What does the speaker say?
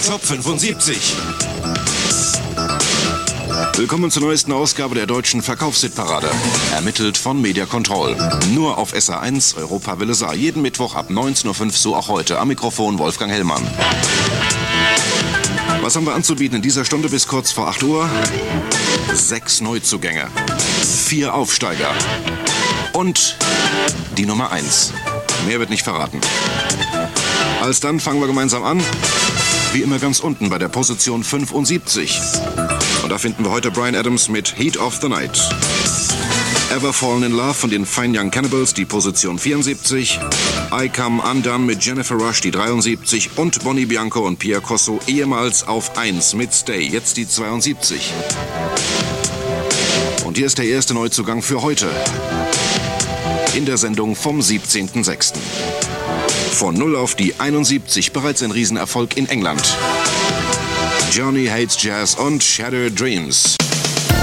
Top 75. Willkommen zur neuesten Ausgabe der deutschen Verkaufshitparade. Ermittelt von Media Control. Nur auf SA1 Europa Welle Saar. Jeden Mittwoch ab 19.05 Uhr, so auch heute. Am Mikrofon Wolfgang Hellmann. Was haben wir anzubieten in dieser Stunde bis kurz vor 8 Uhr? 6 Neuzugänge, 4 Aufsteiger und die Nummer 1. Mehr wird nicht verraten. Alsdann fangen wir gemeinsam an. Wie immer ganz unten bei der Position 75. Und da finden wir heute Bryan Adams mit Heat of the Night. Ever Fallen in Love von den Fine Young Cannibals, die Position 74. I Come Undone mit Jennifer Rush, die 73. Und Bonnie Bianco und Pierre Corso ehemals auf 1 mit Stay, jetzt die 72. Und hier ist der erste Neuzugang für heute. In der Sendung vom 17.06. Von 0 auf die 71, bereits ein Riesenerfolg in England. Johnny Hates Jazz und Shattered Dreams.